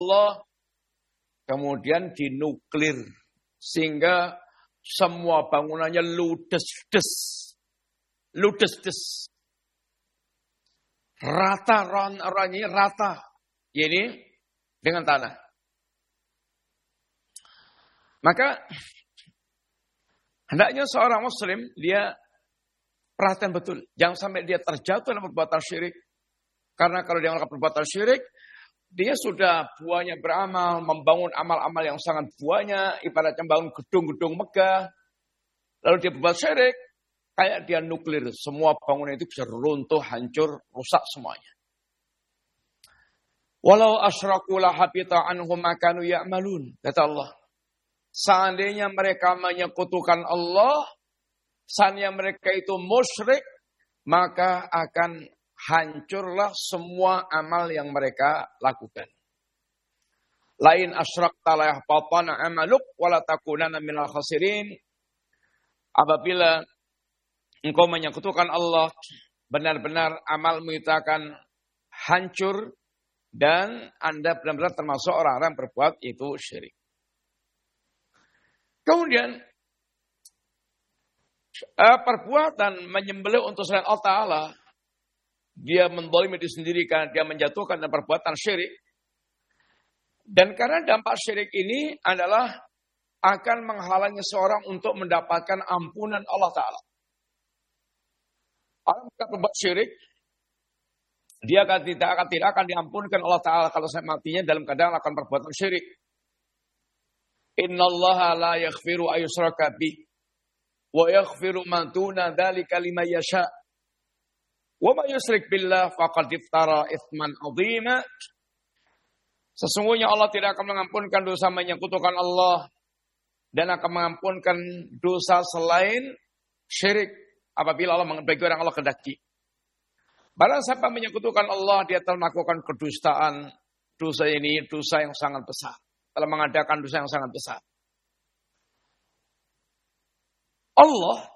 Allah, kemudian dinuklir. Sehingga semua bangunannya ludes-des. Ludes-des. Rata, rata. Ini dengan tanah. Maka hendaknya seorang muslim dia perhatian betul. Jangan sampai dia terjatuh dalam perbuatan syirik. Karena kalau dia melakukan perbuatan syirik, dia sudah buahnya beramal, membangun amal-amal yang sangat buahnya, ibaratnya bangun gedung-gedung megah. Lalu dia berbuat syirik, kayak dia nuklir. Semua bangunan itu bisa runtuh, hancur, rusak semuanya. Walau asyraku la habita anhum ma kanu ya'malun. Kata Allah. Seandainya mereka menyekutukan Allah, seandainya mereka itu musyrik, maka akan hancurlah semua amal yang mereka lakukan. Lain asyrakta la yahbatana amaluk wala takunanna minal khasirin. Apabila engkau menyekutukan Allah, benar-benar amalmu itu akan hancur dan Anda benar-benar termasuk orang-orang yang berbuat itu syirik. Kemudian perbuatan menyembelih untuk selain Allah Ta'ala, dia menzalimi diri sendiri karena dia menjatuhkan dan perbuatan syirik. Dan karena dampak syirik ini adalah akan menghalangi seorang untuk mendapatkan ampunan Allah Ta'ala. Orang yang berbuat syirik, dia tidak akan diampunkan Allah Ta'ala kalau saya matinya dalam keadaan melakukan perbuatan syirik. Innallaha la yaghfiru ayyushraka bih wa yaghfiru ma duna dzalika liman yasha. Wa may yusyrik billah faqad iftara itsman 'azima. Sesungguhnya Allah tidak akan mengampunkan dosa menyekutukan Allah dan akan mengampunkan dosa selain syirik apabila Allah bagi orang Allah kehendaki. Barang siapa menyekutukan Allah, dia telah melakukan kedustaan. Dosa ini dosa yang sangat besar. Telah mengadakan dosa yang sangat besar. Allah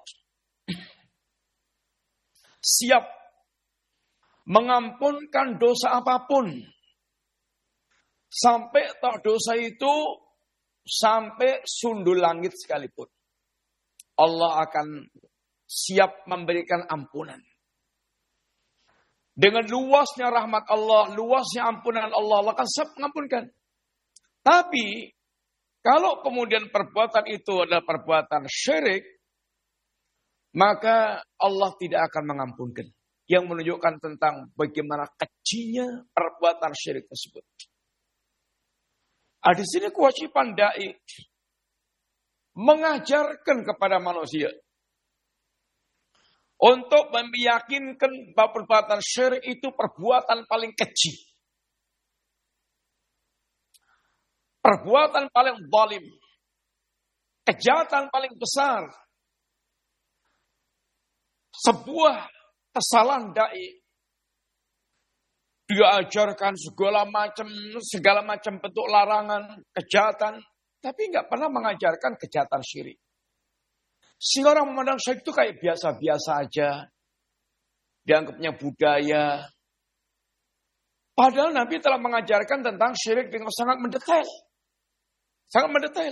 siap mengampunkan dosa apapun. Sampai toh dosa itu sampai sundul langit sekalipun. Allah akan siap memberikan ampunan. Dengan luasnya rahmat Allah, luasnya ampunan Allah, Allah akan siap mengampunkan. Tapi, kalau kemudian perbuatan itu adalah perbuatan syirik, maka Allah tidak akan mengampunkan. Yang menunjukkan tentang bagaimana kecilnya perbuatan syirik tersebut. Di sini kewajiban dai mengajarkan kepada manusia untuk meyakinkan bahwa perbuatan syirik itu perbuatan paling kecil. Perbuatan paling zalim. Kejahatan paling besar. Sebuah kesalahan dai. Dia ajarkan segala macam bentuk larangan, kejahatan. Tapi nggak pernah mengajarkan kejahatan syirik. Sehingga orang memandang syirik itu kayak biasa-biasa aja. Dianggapnya budaya. Padahal Nabi telah mengajarkan tentang syirik dengan sangat mendetail. Sangat mendetail.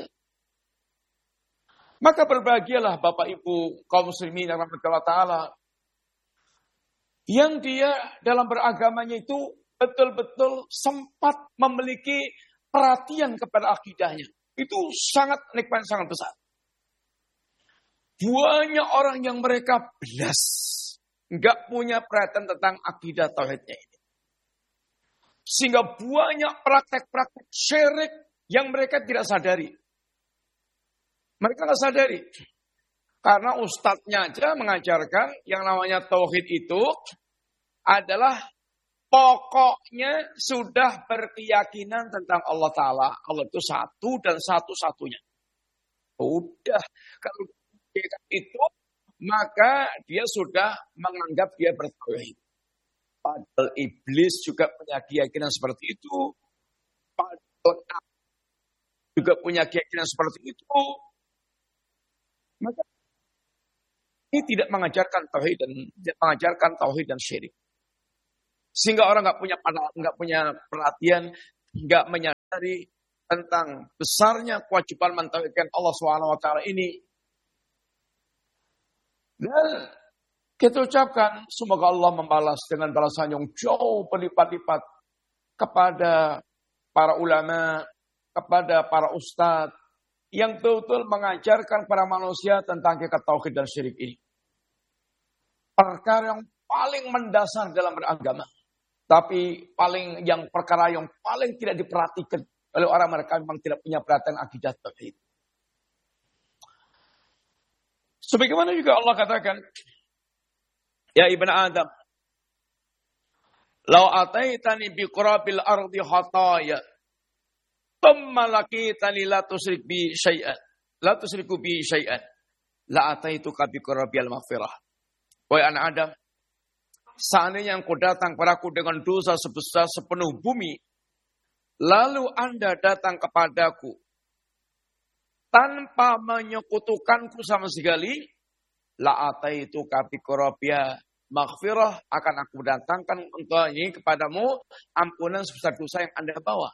Maka berbahagialah Bapak Ibu kaum muslimin yang rahmat Allah Ta'ala. Yang dia dalam beragamanya itu betul-betul sempat memiliki perhatian kepada akidahnya. Itu sangat nikmat, sangat besar. Banyak orang yang mereka belas. Enggak punya perhatian tentang akidah tauhidnya ini. Sehingga banyak praktek-praktek syirik yang mereka tidak sadari. Mereka tidak sadari. Karena ustadznya aja mengajarkan yang namanya tauhid itu adalah pokoknya sudah berkeyakinan tentang Allah Ta'ala. Allah itu satu dan satu-satunya. Udah. Kalau itu, maka dia sudah menganggap dia bertauhid. Padahal iblis juga punya keyakinan seperti itu. Padahal juga punya keyakinan seperti itu. Maka ini tidak mengajarkan tauhid dan syirik. Sehingga orang nggak punya perhatian, nggak menyadari dari tentang besarnya kewajiban mentauhidkan Allah SWT ini. Dan kita ucapkan semoga Allah membalas dengan balasan yang jauh berlipat-lipat kepada para ulama, kepada para ustadz yang betul-betul mengajarkan para manusia tentang hakikat tauhid dan syirik ini. Perkara yang paling mendasar dalam beragama. Tapi perkara yang paling tidak diperhatikan oleh orang mereka memang tidak punya perhatian akidah tauhid. Sebagaimana juga Allah katakan, ya ibn Adam, lau ataitani biqurabil ardi khataya, thumma laqitani la tusyriku bi syai'an, la ataituka biqurabil maghfirah. Wahai anak Adam, seandainya engkau datang padaku dengan dosa sebesar sepenuh bumi, lalu Anda datang kepadaku tanpa menyekutukanku sama sekali, la ataituka biqurabil maghfirah, akan aku datangkan untuk ini kepadamu ampunan sebesar dosa yang Anda bawa.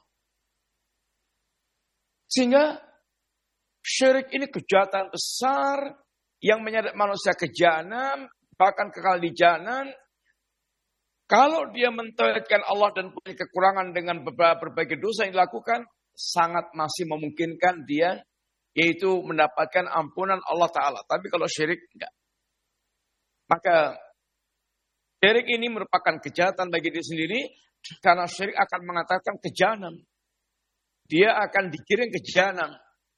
Sehingga syirik ini kejahatan besar yang menyeret manusia ke jahanam, bahkan kekal di jahanam. Kalau dia mentauhidkan Allah dan punya kekurangan dengan berbagai dosa yang dilakukan, sangat masih memungkinkan dia yaitu mendapatkan ampunan Allah Ta'ala. Tapi kalau syirik, enggak. Maka syirik ini merupakan kejahatan bagi diri sendiri, karena syirik akan mengatakan ke jahanam. Dia akan dikirim ke jahanam.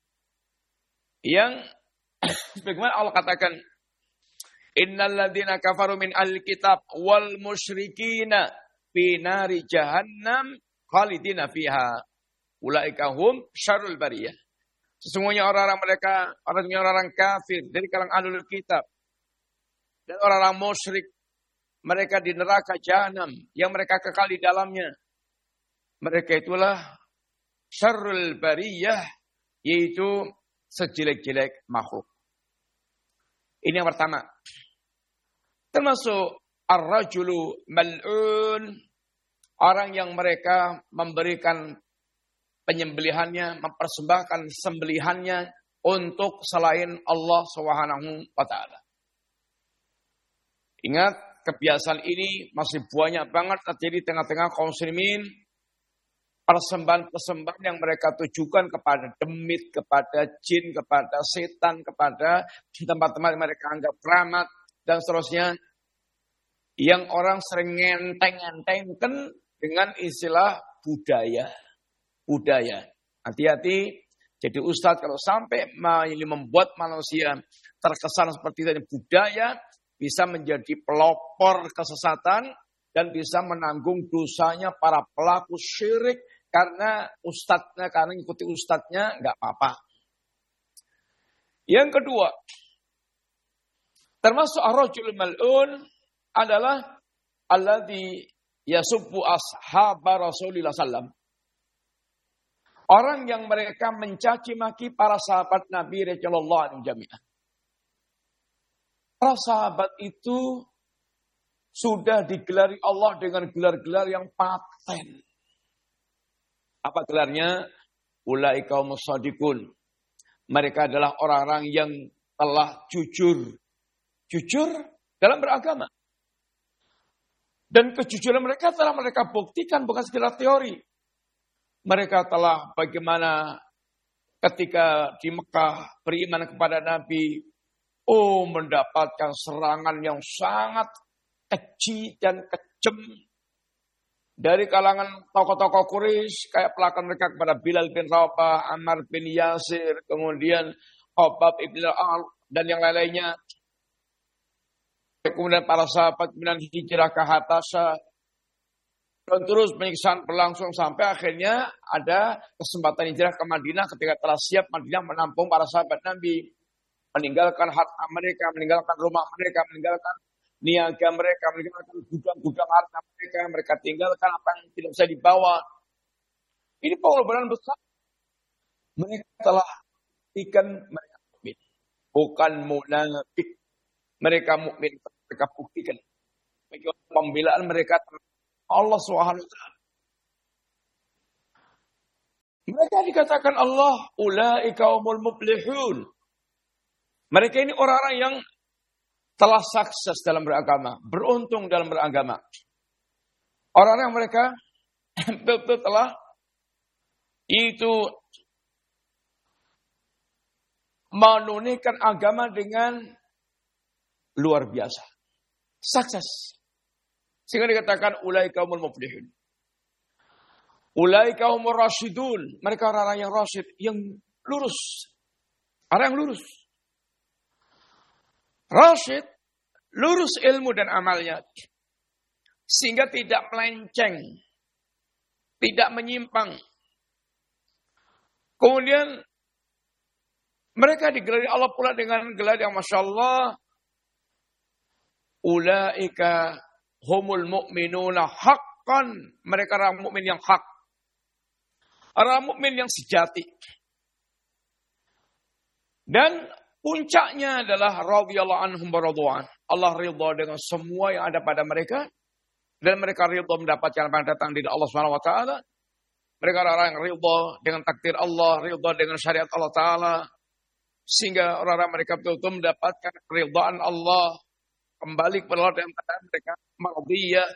Yang bagaimana Allah katakan, innal ladzina kafaru min alkitab wal musyrikina fi nari jahannam khalidina fiha ulaika hum syarrul bariyah. Sesungguhnya orang-orang kafir dari kalangan ahlul kitab dan orang-orang musyrik, mereka di neraka jahanam yang mereka kekal di dalamnya. Mereka itulah syarrul bariyah, yaitu sejelek-jelek makhluk. Ini yang pertama. Termasuk ar-rajulu mal'un, orang yang mereka memberikan penyembelihannya, mempersembahkan sembelihannya untuk selain Allah Subhanahu wa taala. Ingat, kebiasaan ini masih banyak banget terjadi di tengah-tengah kaum muslimin. Persembahan-persembahan yang mereka tujukan kepada demit, kepada jin, kepada setan, kepada tempat-tempat yang mereka anggap keramat, dan seterusnya. Yang orang sering ngenteng-ngentengkan dengan istilah budaya. Budaya. Hati-hati, jadi ustadz kalau sampai membuat manusia terkesan seperti itu, budaya, bisa menjadi pelopor kesesatan dan bisa menanggung dosanya para pelaku syirik karena ngikuti ustadznya nggak apa-apa. Yang kedua, termasuk ar-rajul mal'un adalah alladzi yasubbu ashab Rasulullah sallam. Orang yang mereka mencaci maki para sahabat Nabi radhiyallahu anhum jami'ah. Para sahabat itu sudah digelari Allah dengan gelar-gelar yang paten. Apa gelarnya? Ulaika humus shadiqun. Mereka adalah orang-orang yang telah jujur. Jujur dalam beragama. Dan kejujuran mereka telah mereka buktikan bukan sekedar teori. Mereka telah bagaimana ketika di Mekah beriman kepada Nabi, mendapatkan serangan yang sangat keji dan kejem dari kalangan tokoh-tokoh Quraisy, kayak pelakon mereka kepada Bilal bin Rabah, Ammar bin Yasir, kemudian Khabbab ibn al-Al, dan yang lain-lainnya. Kemudian para sahabat kemudian hijrah ke Habasya. Dan terus penyiksaan berlangsung sampai akhirnya ada kesempatan hijrah ke Madinah ketika telah siap Madinah menampung para sahabat Nabi. Meninggalkan harta mereka, meninggalkan rumah mereka, meninggalkan niaga mereka, meninggalkan gudang-gudang harta mereka tinggalkan apa yang tidak bisa dibawa. Ini pengorbanan besar. Mereka telah buktikan mereka mukmin. Bukan munafik. Mereka mukmin, mereka buktikan. Bagaimana pembelaan mereka Allah SWT. Mereka dikatakan Allah, ulaika humul muflihun. Mereka ini orang-orang yang telah sukses dalam beragama, beruntung dalam beragama. Orang-orang yang mereka betul-betul telah itu menunaikan agama dengan luar biasa. Sukses. Sehingga dikatakan ulaika humul muflihun. Ulaika humur rasyidun. Mereka orang-orang yang rasyid, yang lurus. Orang yang lurus. Rasyid, lurus ilmu dan amalnya. Sehingga tidak melenceng. Tidak menyimpang. Kemudian mereka digelari Allah pula dengan gelar yang Masya Allah. Ulaika humul mu'minuna haqqan. Mereka orang mukmin yang hak. Orang mukmin yang sejati. Dan puncaknya adalah radhiyallahu anhum wa Allah ridha dengan semua yang ada pada mereka. Dan mereka ridha mendapatkan apa yang datang dari Allah Subhanahu wa taala. Mereka orang yang ridha dengan takdir Allah, ridha dengan syariat Allah taala. Sehingga orang-orang mereka betul-betul mendapatkan keridhaan Allah. Kembali kepada Allah dan mereka mardiyah.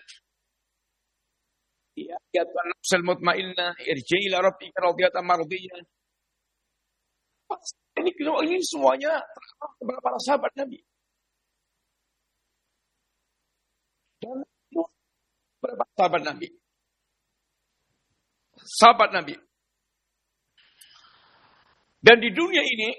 Ya Tuhan nafsul mutmainnah, irji ila rabbika radiyatan mardiyah. Ini semuanya terhadap kepada para sahabat Nabi. Dan itu berapa sahabat Nabi? Sahabat Nabi. Dan di dunia ini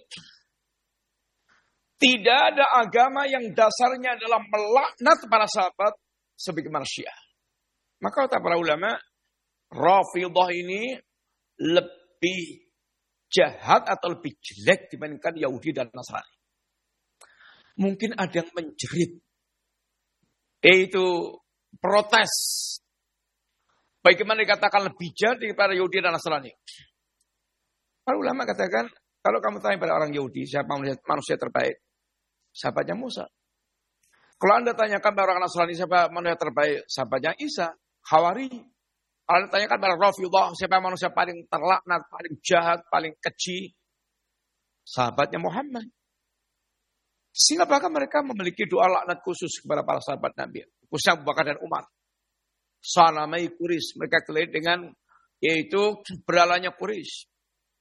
tidak ada agama yang dasarnya adalah melaknat para sahabat sebagaimana Syiah. Maka kata para ulama, Rafidhah ini lebih jahat atau lebih jelek dibandingkan Yahudi dan Nasrani. Mungkin ada yang menjerit, yaitu protes. Bagaimana dikatakan lebih jahat daripada Yahudi dan Nasrani? Para ulama katakan, kalau kamu tanya pada orang Yahudi, siapa manusia terbaik? Sahabatnya Musa. Kalau Anda tanyakan pada orang Nasrani, siapa manusia terbaik? Sahabatnya Isa, Hawari. Kalau Anda tanyakan pada Rafidhah, siapa manusia paling terlaknat, paling jahat, paling keji? Sahabatnya Muhammad. Sehingga bahkan mereka memiliki doa laknat khusus kepada para sahabat Nabi. Khususnya Abu Bakar dan Umar. Sanamai Quraisy. Mereka keliling dengan, yaitu beralanya Quraisy.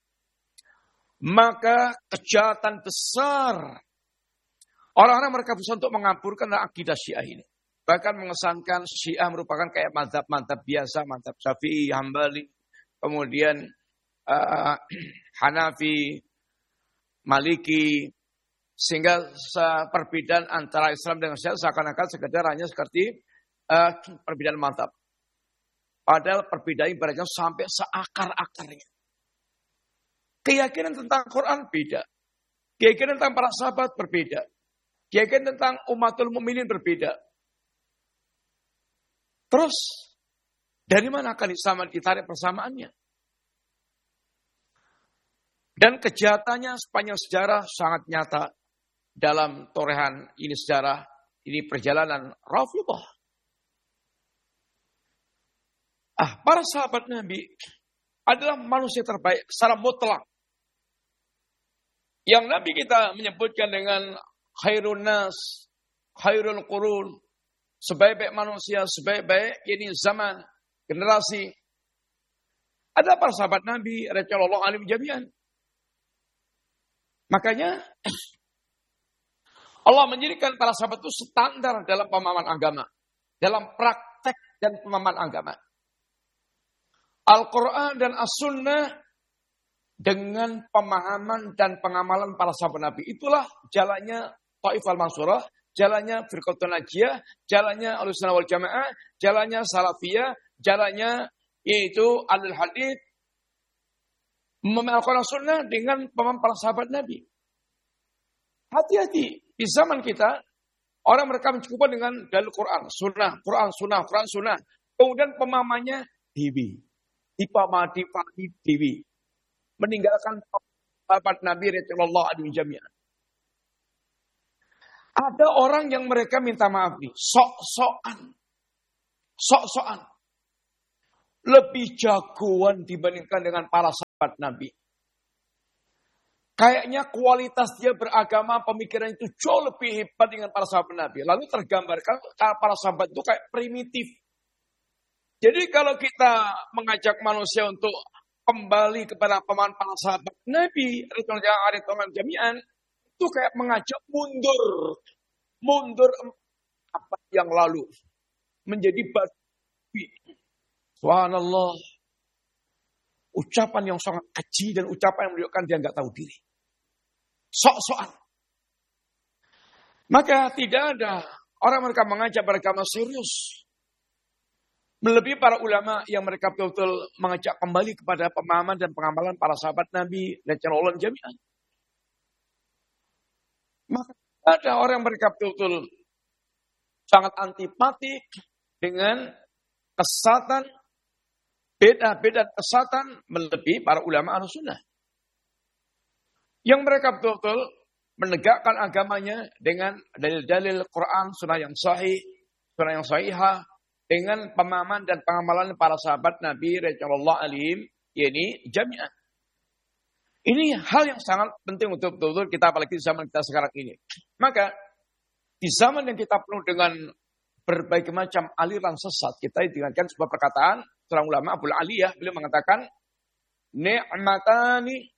Maka kejahatan besar orang-orang mereka berusaha untuk mengaburkan akidah Syiah ini. Bahkan mengesankan Syiah merupakan kayak mazhab-mazhab biasa, mazhab Syafi'i, Hambali, kemudian Hanafi, Maliki, sehingga perbedaan antara Islam dengan Syiah seakan-akan sekedar hanya seperti perbedaan mazhab. Padahal perbedaan ibaratnya sampai seakar-akarnya. Keyakinan tentang Quran beda. Keyakinan tentang para sahabat berbeda. Keyakinan tentang umatul mukminin berbeda. Terus, dari mana akan ditarik persamaannya? Dan kejahatannya sepanjang sejarah sangat nyata dalam torehan ini sejarah, ini perjalanan Rafidhah. Para sahabat Nabi adalah manusia terbaik secara mutlak. Yang Nabi kita menyebutkan dengan khairun nas, khairul qurun, sebaik-baik manusia, sebaik-baik ini zaman, generasi. Ada para sahabat Nabi, radhiyallahu anhum jami'an. Makanya Allah menjadikan para sahabat itu standar dalam pemahaman agama, dalam praktek dan pemahaman agama. Al-Quran dan As-Sunnah dengan pemahaman dan pengamalan para sahabat Nabi. Itulah jalannya Taifah Al-Mansurah, jalannya Firqatun Najiyah, jalannya Ahlussunnah wal Jamaah, jalannya Salafiyah, jalannya yaitu Ahlul Hadits, memahami Al-Quran Sunnah dengan pemahaman para sahabat Nabi. Hati-hati, di zaman kita, orang mereka mencukupkan dengan dalil Quran, Sunnah, Quran, Sunnah, Quran, Sunnah. Kemudian pemahamannya Dewi. Dipamati Dewi. Meninggalkan sahabat Nabi radhiyallahu anhum jami'an. Ada orang yang mereka minta maaf nih, sok-sokan. Lebih jagoan dibandingkan dengan para sahabat. sahabat Nabi. Kayaknya kualitas dia beragama, pemikiran itu jauh lebih hebat dengan para sahabat Nabi. Lalu tergambarkan para sahabat itu kayak primitif. Jadi kalau kita mengajak manusia untuk kembali kepada pemahaman para sahabat Nabi, Ridwan Jami'an, itu kayak mengajak mundur apa yang lalu, menjadi babi. Subhanallah, ucapan yang sangat keji dan ucapan yang menunjukkan dia nggak tahu diri. Sok-sokan. Maka tidak ada orang mereka mengajak beragama serius. Melebihi para ulama yang mereka betul-betul mengajak kembali kepada pemahaman dan pengamalan para sahabat Nabi dan calon jami'ah. Maka ada orang yang mereka betul-betul sangat antipatik dengan kesesatan, beda kesesatan melebihi para ulama Ahlussunnah. Yang mereka betul-betul menegakkan agamanya dengan dalil-dalil Quran, sunnah yang sahih, sunnah yang sahihah, dengan pemahaman dan pengamalan para sahabat Nabi radhiyallahu alaihim, yakni jami'ah. Ini hal yang sangat penting untuk betul-betul kita, apalagi di zaman kita sekarang ini. Maka di zaman yang kita penuh dengan berbagai macam aliran sesat, kita ingatkan sebuah perkataan seorang ulama Abul Aliyah, beliau mengatakan, ni'matani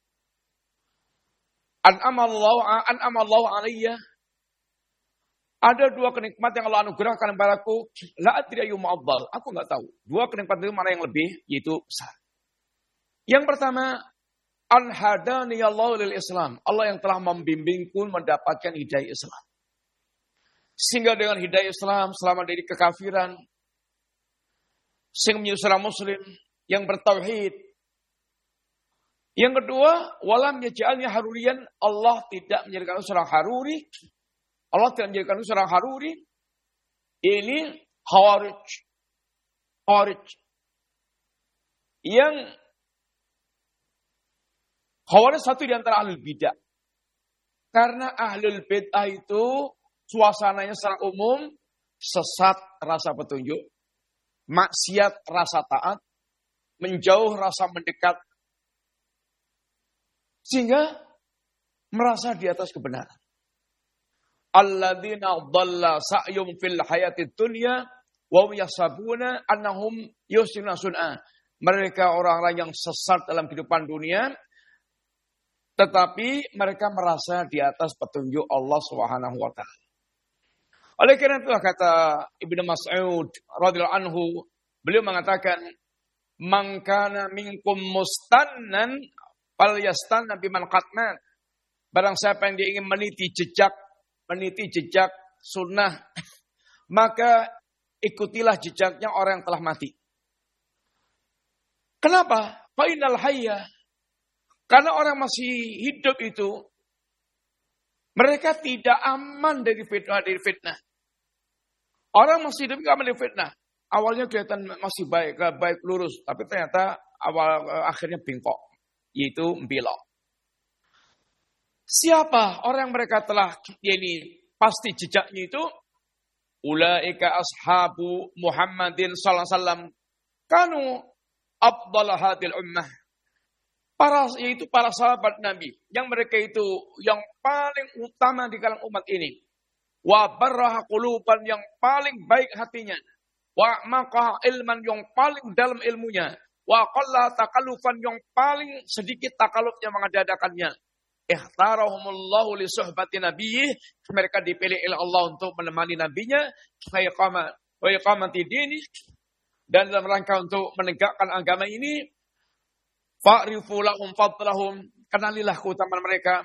an'amallahu alayya. Ada dua kenikmatan yang Allah anugerahkan kepadaku, la adri ayyuhuma afdal. Aku enggak tahu. Dua kenikmatan itu mana yang lebih, yaitu besar. Yang pertama, an hadani Allahu lil Islam. Allah yang telah membimbingku mendapatkan hidayah Islam. Sehingga dengan hidayah Islam selama dari kekafiran, sehingga menjadi seorang muslim yang bertauhid. Yang kedua, walam yaj'alni haruriyan, Allah tidak menjadikan seorang haruri. Allah tidak menjadikan seorang haruri. Ini khawarij. Yang khawarij satu di antara ahlul bidah. Karena ahlul bidah itu suasananya secara umum sesat rasa petunjuk, maksiat rasa taat, menjauh rasa mendekat, sehingga merasa di atas kebenaran. Alladzina dhalla sa'yum fil hayatid dunya wa hum yahsabuna annahum yuhsinuna sun'a. Mereka orang-orang yang sesat dalam kehidupan dunia, tetapi mereka merasa di atas petunjuk Allah Subhanahu wa taala. Oleh karena itulah kata Ibnu Mas'ud radhiyallahu anhu, beliau mengatakan, "Man kana minkum mustannan falyastanna biman qatmat." Barang siapa yang dia ingin meniti jejak sunnah, maka ikutilah jejaknya orang yang telah mati. Kenapa? Fainal hayya. Karena orang masih hidup itu, mereka tidak aman dari fitnah. Orang masih hidup tidak aman dari fitnah. Awalnya kelihatan masih baik lurus, tapi ternyata akhirnya bengkok, yaitu belok. Siapa orang yang mereka telah ini pasti jejaknya itu? Ulaika ashabu Muhammadin sallallahu alaihi wasallam kanu afdal hadil ummah. Yaitu para sahabat Nabi yang mereka itu yang paling utama di kalangan umat ini. Wa barraha quluban, yang paling baik hatinya. Wa maqah ilman, yang paling dalam ilmunya. Wa qalla takallufan, yang paling sedikit takallufnya mengadakannya. Ikhtarahumullahu li suhbati nabiyih, mereka dipilih oleh Allah untuk menemani nabinya, wa iqamati dini, dan dalam rangka untuk menegakkan agama ini. Fa'rifu lahum fadlahum, kenalilah keutamaan mereka,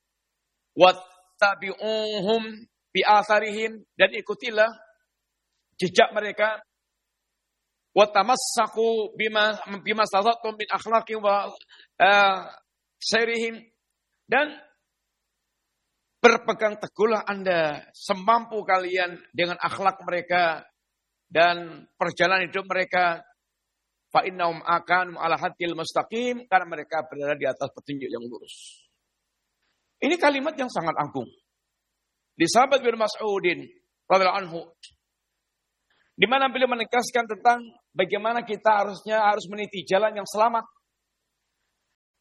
wattabi'uhum bi atharihim, dan ikutilah jejak mereka, watamassaku bima sazatum min akhlaqi wa sairihim, dan berpegang teguhlah Anda semampu kalian dengan akhlak mereka dan perjalanan hidup mereka. Fa innahum akanu ala hadil mustaqim, karena mereka berada di atas petunjuk yang lurus. Ini kalimat yang sangat agung. Di sahabat bin Mas'udin radhiyallahu anhu, di mana beliau menegaskan tentang bagaimana kita harus meniti jalan yang selamat.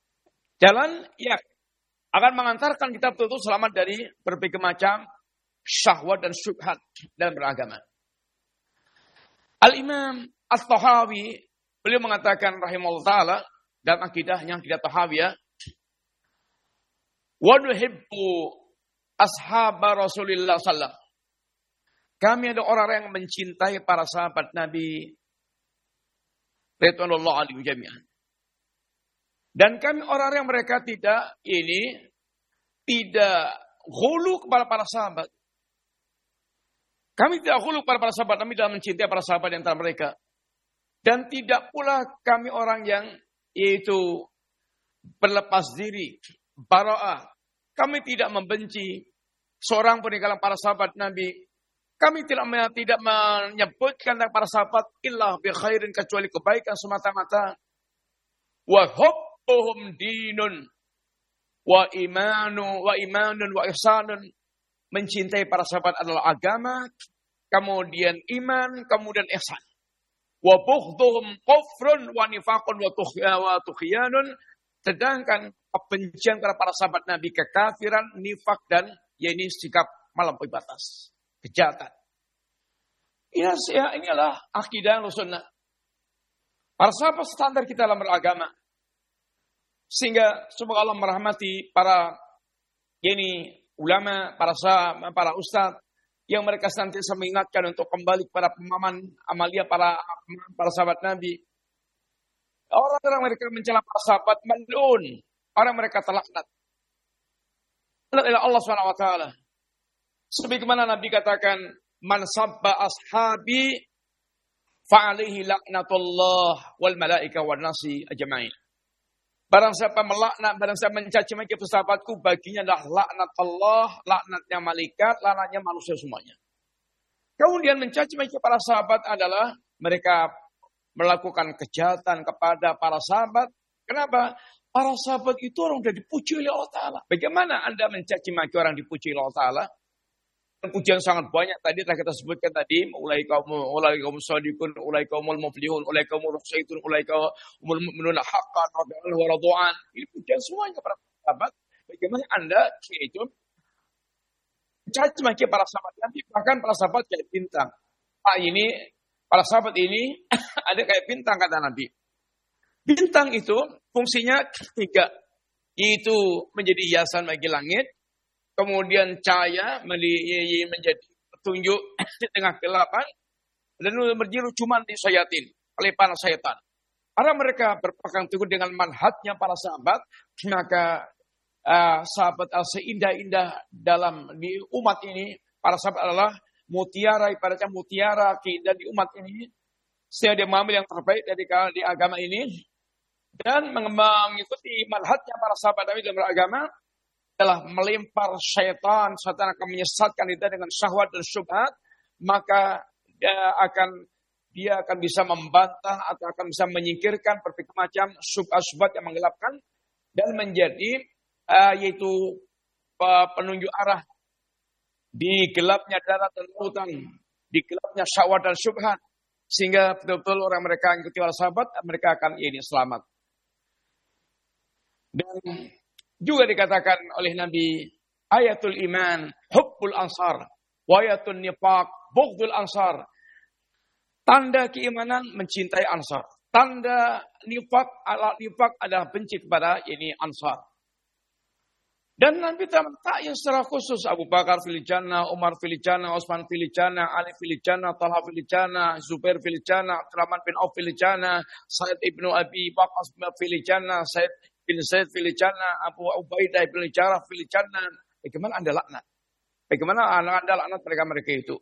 Jalan ya akan mengantarkan kita betul-betul selamat dari berbagai macam syahwat dan syubhat dalam beragama. Al-Imam At-Tahawi, beliau mengatakan rahimahullah ta'ala, dalam akidahnya, akidah Tahawiyah, wa nuhibbu ashab Rasulillah sallallahu. Kami ada orang-orang yang mencintai para sahabat Nabi radhiyallahu anhum jami'an. Dan kami orang-orang yang mereka tidak ghulu kepada para sahabat. Kami tidak ghulu kepada para sahabat, kami dalam mencintai para sahabat di antara mereka. Dan tidak pula kami orang yang yaitu berlepas diri, bara'ah. Kami tidak membenci seorang pun di kalangan para sahabat Nabi. Kami tidak menyebutkan tentang para sahabat illa bi khairin, kecuali kebaikan semata-mata. Wa hubbuhum dinun wa imanun wa ihsanun. Mencintai para sahabat adalah agama, kemudian iman, kemudian ihsan. Wa bughdhuhum kufrun wa nifaqun wa tughyanun. Sedangkan kebencian kepada para sahabat Nabi kekafiran, nifak dan sikap melampaui batas, kejahatan. Inilah akidah Sunnah. Para sahabat standar kita dalam beragama. Sehingga semoga Allah merahmati para ulama, para ustadz yang mereka senantiasa mengingatkan untuk kembali kepada pemahaman amalia para sahabat Nabi. Orang-orang mereka mencela para sahabat mal'un, orang mereka terlaknat. Adalah Allah SWT. Sebagaimana Nabi katakan, man sabba ashabi fa'alaihi laknatullah wal malaika wan nasi ajma'in. Barang siapa melaknat, barang siapa mencaci maki sahabatku, baginya adalah laknat Allah, laknatnya malaikat, laknatnya manusia semuanya. Kemudian mencaci maki para sahabat adalah mereka melakukan kejahatan kepada para sahabat. Kenapa? Para sahabat itu orang sudah dipuji oleh Allah Ta'ala. Bagaimana Anda mencaci maki orang dipuji oleh Allah Ta'ala? Pujian sangat banyak tadi telah kita sebutkan tadi, ulai kaum shadiqun, ulai kaumul muflihun, ulai kaumur rasyidun, ulai kaumul mu'minuna haqqan wa radwan. Ini pujian semuanya kepada sahabat. Bagaimana Anda itu mencaci maki para sahabat Nabi, bahkan para sahabat kayak bintang. Para sahabat ini ada kayak bintang kata Nabi. Bintang itu fungsinya 3, yaitu menjadi hiasan bagi langit. Kemudian cahaya menjadi petunjuk di tengah kegelapan. Dan berjiru cuma di sayatin, oleh para syaitan. Karena mereka berpegang teguh dengan manhajnya para sahabat, maka sahabat seindah-indah dalam di umat ini, para sahabat adalah mutiara, ibaratnya mutiara dan di umat ini. Sehingga dia mengambil yang terbaik di agama ini. Dan mengikuti manhajnya para sahabat Nabi dalam beragama adalah melempar syaitan akan menyesatkan kita dengan syahwat dan syubhat, maka dia akan bisa membantah atau akan bisa menyingkirkan berbagai macam syubhat yang menggelapkan dan menjadi yaitu penunjuk arah di gelapnya darat dan lautan, di gelapnya syahwat dan syubhat, sehingga betul-betul orang mereka ikuti para sahabat, mereka akan selamat. Dan juga dikatakan oleh Nabi, ayatul iman, hubbul ansar, wa ayatul nifaq, bughdul ansar. Tanda keimanan mencintai ansar. Tanda nifaq adalah benci kepada ansar. Dan Nabi tak yang secara khusus Abu Bakar fil jannah, Umar fil jannah, Utsman fil jannah, Ali fil jannah, Talha fil jannah, Zubair fil jannah, Abdurrahman bin Auf fil jannah, Sa'id ibnu Abi Waqqas fil jannah, Sa'id bin Zaid fil jannah, Abu Ubaidah bin Jarrah fil jannah. Bagaimana Anda laknat? Bagaimana Anda laknat mereka itu?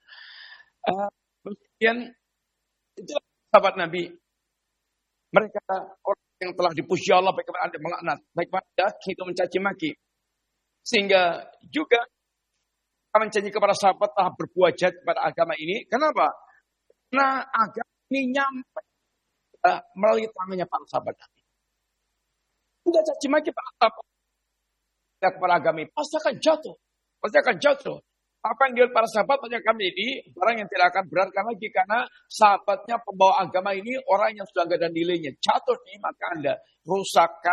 Kemudian itu sahabat Nabi. Mereka orang yang telah dipuji Allah, bagaimana Anda melaknat? Bagaimana Anda itu mencaci maki? Sehingga juga mencaci kepada sahabat telah berbuat jahat kepada agama ini. Kenapa? Karena agama ini nyampe melalui tangannya para sahabat Nabi. Tidak caci maki para sahabat kepada agama ini, pasti akan jatuh. Apa yang dilihat para sahabat banyak kami ini barang yang tidak akan berharga lagi, karena sahabatnya pembawa agama ini orang yang sudah tidak ada nilainya, jatuh di mata Anda, rusak, kafir.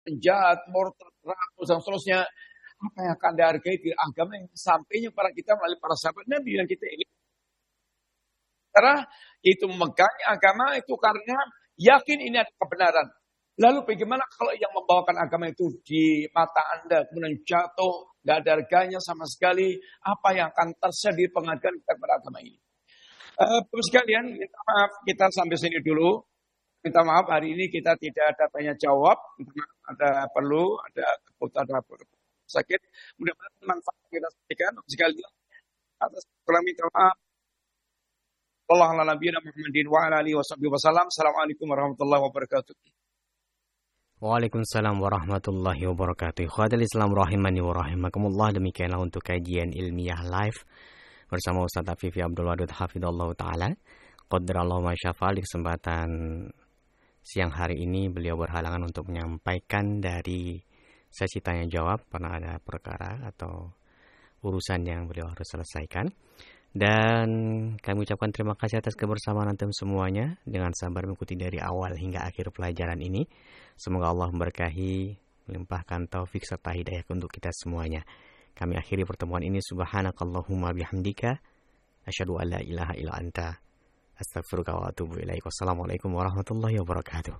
penjahat, murtad, rakus, dan seterusnya. Apa yang akan dihargai di agama yang sampainya para kita melalui para sahabat Nabi yang kita ingin. Karena itu memegang agama itu karena yakin ini ada kebenaran. Lalu bagaimana kalau yang membawakan agama itu di mata Anda kemudian jatuh, nggak ada harganya sama sekali, apa yang akan terjadi penghargaan kita kepada agama ini? Terus sekalian, minta maaf kita sampai sini dulu. Minta maaf hari ini kita tidak ada tanya jawab, ada perlu, ada kebutuhan, ada sakit. Mudah-mudahan manfaat kita sampaikan sekalian. Atas kurang minta maaf. Wallahu a'lam Muhammadin wa ala alihi wasallam. Assalamualaikum warahmatullahi wabarakatuh. Waalaikumsalam warahmatullahi wabarakatuh. Khadil Islam rahimani wa rahimakumullah. Demikianlah untuk kajian ilmiah live bersama Ustaz Afifi Abdul Wadud hafidhallahu taala. Qadrallahu ma syafa'a. Di kesempatan siang hari ini beliau berhalangan untuk menyampaikan dari sesi tanya jawab karena ada perkara atau urusan yang beliau harus selesaikan. Dan kami ucapkan terima kasih atas kebersamaan antum semuanya dengan sabar mengikuti dari awal hingga akhir pelajaran ini. Semoga Allah memberkahi, melimpahkan taufik serta hidayah untuk kita semuanya. Kami akhiri pertemuan ini. Subhanakallahumma bihamdika asyhadu an la ilaha illa anta astaghfiruka wa atubu ilaik. Wassalamualaikum warahmatullahi wabarakatuh.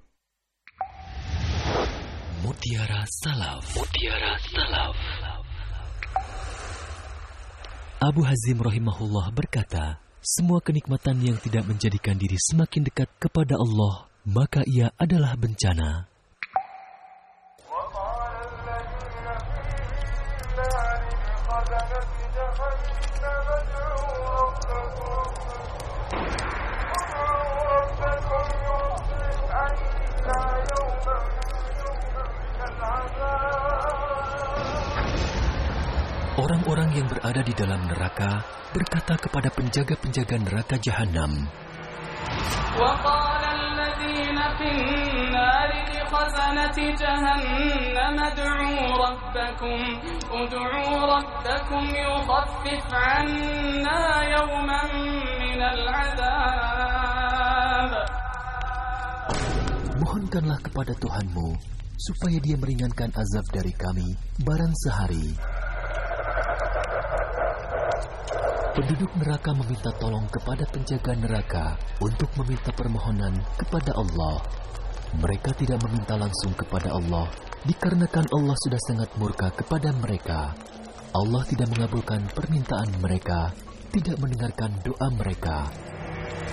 Mutiara Salaf. Mutiara Salaf. Abu Hazim rahimahullah berkata, semua kenikmatan yang tidak menjadikan diri semakin dekat kepada Allah, maka ia adalah bencana. Orang-orang yang berada di dalam neraka berkata kepada penjaga-penjaga neraka Jahannam, وَقَالَ الَّذِينَ فِي النَّارِ لِخَزَنَةِ جَهَنَّمَ ادْعُوا رَبَّكُمْ يُخَفِّفْ عَنَّا يَوْمًا مِنَ الْعَذَابِ. Mohonkanlah kepada Tuhanmu supaya Dia meringankan azab dari kami barang sehari. Penduduk neraka meminta tolong kepada penjaga neraka untuk meminta permohonan kepada Allah. Mereka tidak meminta langsung kepada Allah, dikarenakan Allah sudah sangat murka kepada mereka. Allah tidak mengabulkan permintaan mereka, tidak mendengarkan doa mereka.